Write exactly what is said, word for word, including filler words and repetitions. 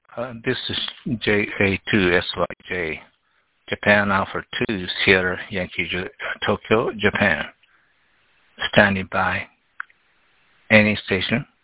Uh, this is J A two S Y J, Japan Alpha two, Sierra Yankee, J- Tokyo, Japan. Standing by. Any station.